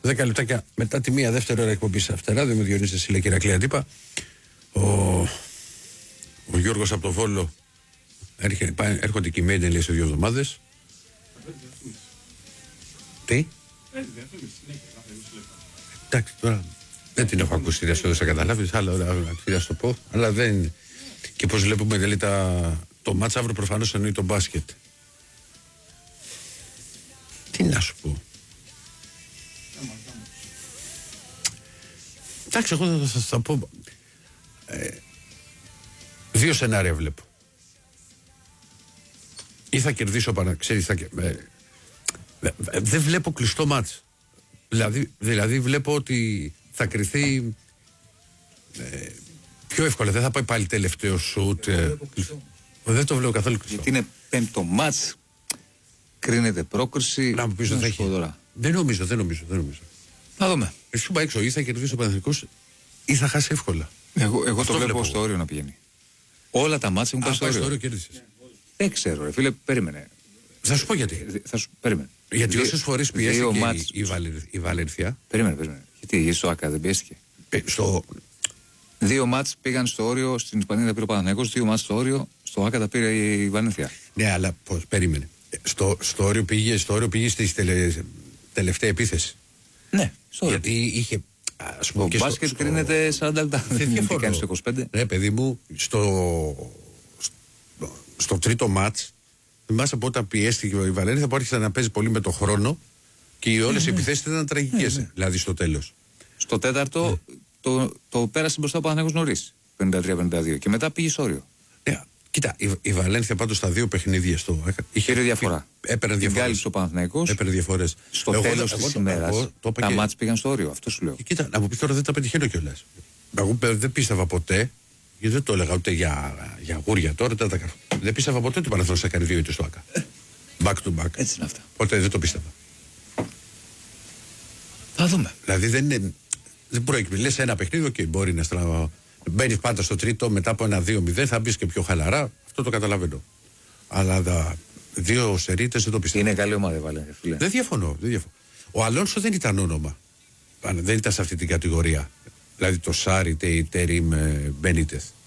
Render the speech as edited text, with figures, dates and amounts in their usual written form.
10 λεπτάκια μετά τη μία δεύτερη ώρα εκπομπή Αυτεράδιο με Διονύση Σίλε και Ηρακλή Αντίπα. Ο Γιώργος από το Βόλο έρχονται και οι Μέιντεν λέει σε 2 εβδομάδες. Τι? Εντάξει, τώρα δεν την έχω ακούσει, δεν θα καταλάβεις, άλλα ώρα να σου το πω, αλλά δεν. Και πως βλέπουμε δηλαδή το μάτς αύριο προφανώς εννοεί το μπάσκετ. Τι να σου πω. Εντάξει, εγώ θα πω 2 σενάρια βλέπω. Ή θα κερδίσω ξέρεις, δεν βλέπω κλειστό μάτς. Δηλαδή βλέπω ότι θα κριθεί πιο εύκολα. Δεν θα πάει πάλι τελευταίο σουτ. Δεν το βλέπω καθόλου κλειστό. Γιατί είναι 5ο μάτς, κρίνεται πρόκριση. Να μου πεις ότι θα έχει. Δεν νομίζω. Να δούμε. Εσύ σου πάει έξω, ή θα κερδίσει ο Παναθηναϊκός ή θα χάσει εύκολα. Εγώ το βλέπω στο όριο να πηγαίνει. Όλα τα μάτς έχουν πάει στο όριο. Δεν ξέρω, ρε φίλε, περίμενε. Θα σου πω γιατί. Περίμενε. Γιατί όσες φορές πιέστηκε η Βαλένθια. Περίμενε. Γιατί στο ΑΚΑ δεν πιέστηκε. 2 μάτς πήγαν στο όριο, στην Ισπανία τα πήρε ο Παναθηναϊκός, 2 μάτς στο όριο, στο ΑΚΑ τα πήρε η Βαλένθια. Ναι, αλλά πώς, περίμενε. Στο όριο πήγε στη τελευταία επίθεση. Ναι, στο όριο. Γιατί είχε. Το μπάσκετ κρίνεται 40 λεπτά. Δεν κάνει στο 25. Ναι, παιδί μου, στο τρίτο μάτς, θυμάσαι από όταν πιέστηκε η Βαλένθια που άρχισε να παίζει πολύ με το χρόνο και όλες οι επιθέσεις ήταν τραγικές. Δηλαδή στο τέλος. Στο τέταρτο το πέρασε μπροστά ο Παναθηναϊκός νωρίς. 53-52 και μετά πήγε στο όριο. Ναι, κοίτα, η Βαλένθια πάντως στα 2 παιχνίδια είχε διαφορά. Έπαιρνε διαφορές. Κάλυψε ο Παναθηναϊκός. Έπαιρνε διαφορές. Στο τέλος της ημέρας τα μάτς πήγαν στο όριο. Αυτό σου λέω. Κοίτα, να μου πεις τώρα δεν τα πετυχαίνω κιόλας. Εγώ δεν πίστευα ποτέ, γιατί δεν το έλεγα ούτε για γούρια τώρα. Δεν πίστευα ποτέ ότι ο Παναθηναϊκός θα κάνει 2 ήττες στο ΑΚΑ. Back to back. Έτσι είναι αυτά. Ποτέ δεν το πίστευα. Θα δούμε. Δηλαδή δεν προέκυψε. Λες ένα παιχνίδι και μπορεί να στραβά. Μπαίνεις πάντα στο τρίτο μετά από ένα 2-0, θα μπεις και πιο χαλαρά. Αυτό το καταλαβαίνω. Αλλά 2 σερίτες δεν το πιστεύω. Είναι καλή ομάδα, φίλε. Δεν διαφωνώ. Ο Αλόνσο δεν ήταν όνομα. Δεν ήταν σε αυτή την κατηγορία. Δηλαδή το Σάρι, Τέριμ, Μπένιτεθ.